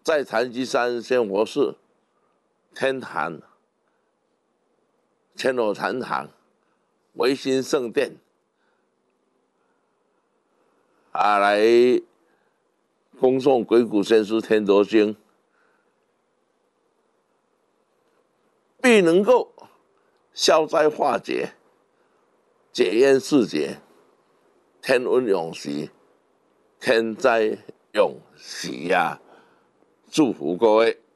在禅机山仙佛寺天坛千罗禅堂维新圣殿来恭诵鬼谷先师天陀经，必能够消灾化解、解冤释结、天恩永续、天灾永喜呀！祝福各位。